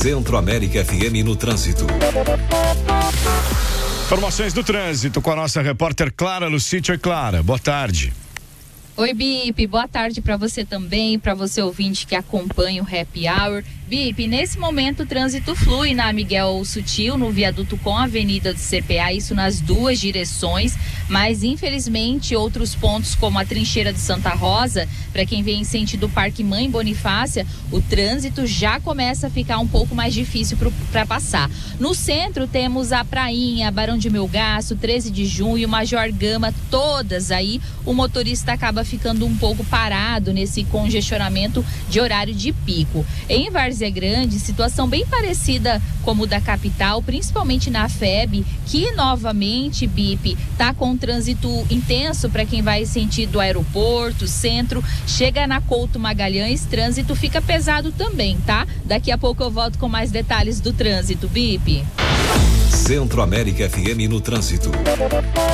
Centro-América FM no trânsito. Informações do trânsito com a nossa repórter Clara Lucítia. Clara, boa tarde. Oi, Bip, boa tarde para você também, para você ouvinte que acompanha o Happy Hour. Bip, nesse momento o trânsito flui na Miguel Sutil, no viaduto com a Avenida do CPA, isso nas duas direções, mas infelizmente outros pontos como a Trincheira de Santa Rosa, para quem vem em sentido Parque Mãe Bonifácia, o trânsito já começa a ficar um pouco mais difícil para passar. No centro temos a Prainha, Barão de Melgaço, 13 de Junho, Major Gama, todas aí o motorista acaba ficando um pouco parado nesse congestionamento de horário de pico. Em Várzea Grande, situação bem parecida como o da capital, principalmente na FEB, que novamente, Bip, tá com trânsito intenso para quem vai sentido aeroporto, centro, chega na Couto Magalhães, trânsito fica pesado também, tá? Daqui a pouco eu volto com mais detalhes do trânsito, Bip. Centro-América FM no trânsito.